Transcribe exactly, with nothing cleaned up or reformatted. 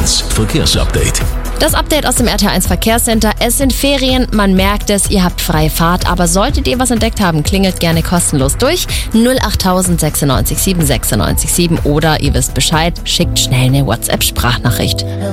eins Verkehrsupdate. Das Update aus dem R T L eins Verkehrscenter. Es sind Ferien, man merkt es, ihr habt freie Fahrt, aber solltet ihr was entdeckt haben, klingelt gerne kostenlos durch. null acht tausend sechsundneunzig sieben sechsundneunzig sieben oder ihr wisst Bescheid, schickt schnell eine WhatsApp-Sprachnachricht.